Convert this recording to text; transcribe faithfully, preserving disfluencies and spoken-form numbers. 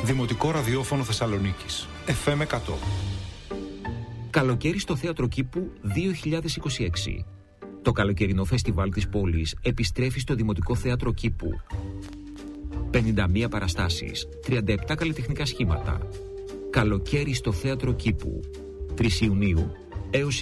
Δημοτικό Ραδιόφωνο Θεσσαλονίκης. εφ εμ εκατό. Καλοκαίρι στο Θέατρο Κήπου δύο χιλιάδες είκοσι έξι. Το καλοκαιρινό φεστιβάλ της πόλης επιστρέφει στο Δημοτικό Θέατρο Κήπου. πενήντα μία παραστάσεις, τριάντα επτά καλλιτεχνικά σχήματα. Καλοκαίρι στο Θέατρο Κήπου. τρεις Ιουνίου έως